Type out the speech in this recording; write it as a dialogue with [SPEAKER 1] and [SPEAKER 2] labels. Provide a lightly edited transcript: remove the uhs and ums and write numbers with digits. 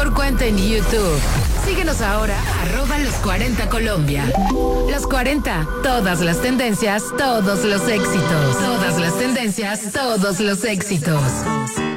[SPEAKER 1] mejor cuenta en YouTube. Síguenos ahora, @los40 Colombia. Los 40, todas las tendencias, todos los éxitos. Todas las tendencias, todos los éxitos.